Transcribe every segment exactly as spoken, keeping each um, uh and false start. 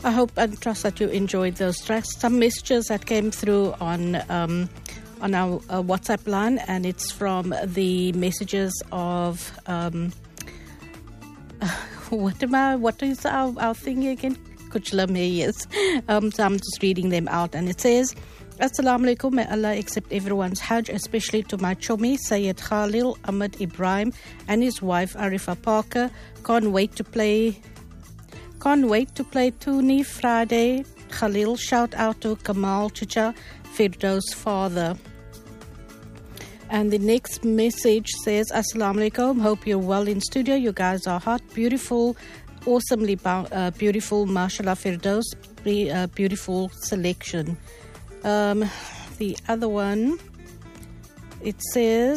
I hope and trust that you enjoyed those tracks. Some messages that came through on um, on our uh, WhatsApp line, and it's from the messages of um, uh, what am I? What is our our thing again? Kuchla me, yes. Um, so I'm just reading them out, and it says, Assalamu alaikum, may Allah accept everyone's Hajj, especially to my chomi, Sayyid Khalil Ahmad Ibrahim, and his wife Arifa Parker. Can't wait to play Can't wait to play Tuni Friday. Khalil, shout out to Kamal Chicha, Firdaus' father. And the next message says, Assalamu alaikum, hope you're well in studio. You guys are hot, beautiful, awesomely uh, beautiful, mashallah Firdaus, uh, beautiful selection. Um, the other one, it says,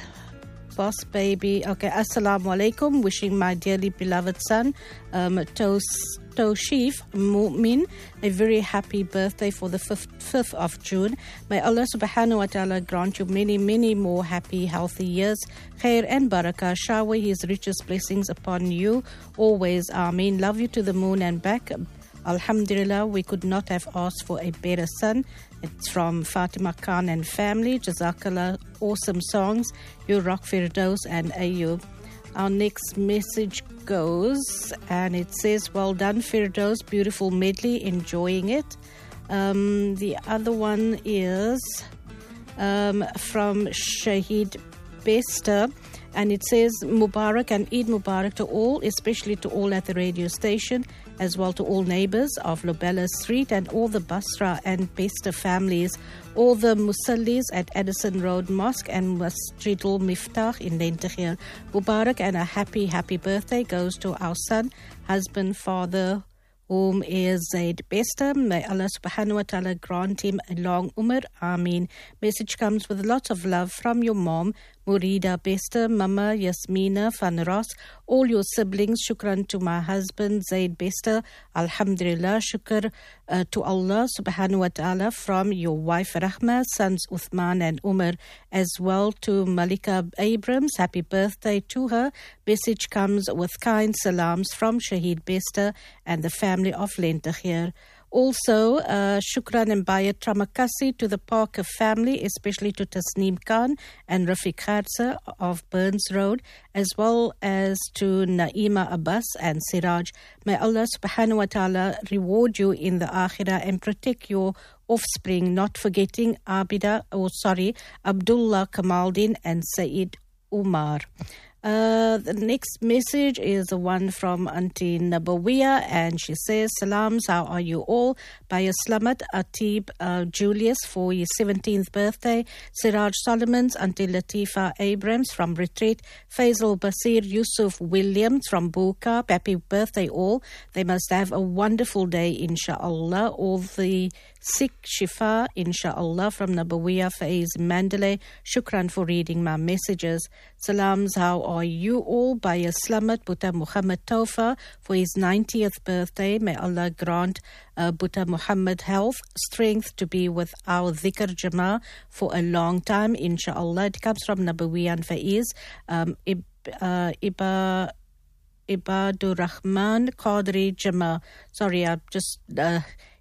Boss Baby, okay, Assalamu alaikum, wishing my dearly beloved son, um, Tos, Toshif Mu'min, a very happy birthday for the fifth of June. May Allah subhanahu wa ta'ala grant you many, many more happy, healthy years, khair and barakah, shower His richest blessings upon you, always, Ameen. Love you to the moon and back. Alhamdulillah, we could not have asked for a better son. It's from Fatima Khan and family. Jazakallah, awesome songs. You rock, Firdaus and Ayub. Our next message goes, and it says, well done, Firdaus, beautiful medley, enjoying it. Um, the other one is um, from Shahid Bester, and it says, Mubarak and Eid Mubarak to all, especially to all at the radio station, as well to all neighbours of Lobella Street and all the Basra and Bester families, all the Musallis at Addison Road Mosque and Masjidul Miftah in Lentegeur. Mubarak and a happy, happy birthday goes to our son, husband, father, whom is Zaid Bester. May Allah subhanahu wa ta'ala grant him a long umr. Ameen. Message comes with lots of love from your mom, Murida Bester, Mama Yasmina Van Ross, all your siblings. Shukran to my husband, Zaid Bester. Alhamdulillah. Shukr uh, to Allah subhanahu wa ta'ala from your wife, Rahma, sons Uthman and Umar, as well to Malika Abrams. Happy birthday to her. Message comes with kind salams from Shahid Bester and the family of Lentegeur. Also, uh, Shukran and Bayat Tramakasi to the Parker family, especially to Tasneem Khan and Rafiq Kharsa of Burns Road, as well as to Naima Abbas and Siraj. May Allah subhanahu wa ta'ala reward you in the Akhirah and protect your offspring, not forgetting Abida, or sorry, Abdullah Kamaldin and Saeed Umar. Uh, the next message is the one from Auntie Nabawiya, and she says, Salams, how are you all? By Slamat Atib uh, Julius for his seventeenth birthday, Siraj Solomons, Auntie Latifa Abrams from Retreat, Faisal Basir Yusuf Williams from Buka. Happy birthday all. They must have a wonderful day, inshallah. All the sick shifa, inshallah, from Nabawiya Faiz Mandalay. Shukran for reading my messages. Salams, how are you all? By Slamat Buta Muhammad Tawfa for his ninetieth birthday. May Allah grant uh, Buta Muhammad health, strength to be with our dhikr Jama for a long time, inshallah. It comes from Nabawiya and Faiz. Um, Ib, uh, Iba... Ibadur Rahman Qadri Jama. Sorry, I'm just... Uh,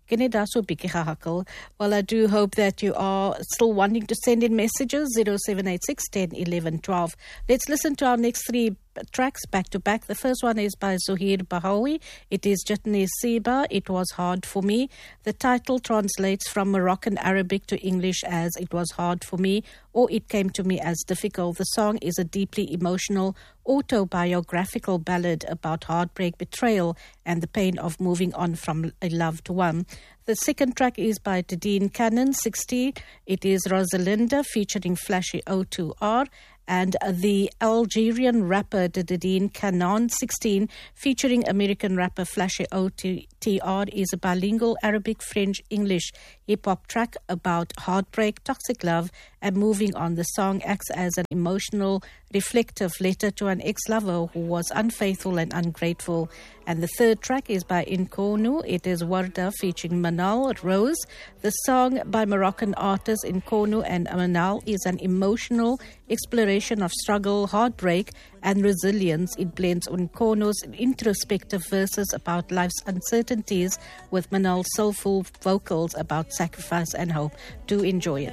Well, I do hope that you are still wanting to send in messages. zero seven eight six, one zero, one one, one two. Let's listen to our next three tracks back to back. The first one is by Zuhair Bahawi. It is Jatne Siba, It Was Hard For Me. The title translates from Moroccan Arabic to English as It Was Hard For Me, or It Came To Me As Difficult. The song is a deeply emotional autobiographical ballad about heartbreak, betrayal, and the pain of moving on from a loved one. The second track is by Tadine Cannon, sixty. It is Rosalinda featuring Flashy O two R. And the Algerian rapper Tadine Cannon, sixteen, featuring American rapper Flashy O T R, is a bilingual Arabic, French, English hip-hop track about heartbreak, toxic love, and moving on. The song acts as an emotional reflective letter to an ex-lover who was unfaithful and ungrateful. And the third track is by Inkono. It is Warda featuring Manal Rose. The song by Moroccan artists Inkono and Manal is an emotional exploration of struggle, heartbreak, and resilience. It blends Inkono's introspective verses about life's uncertainties with Manal's soulful vocals about sacrifice and hope. Do enjoy it.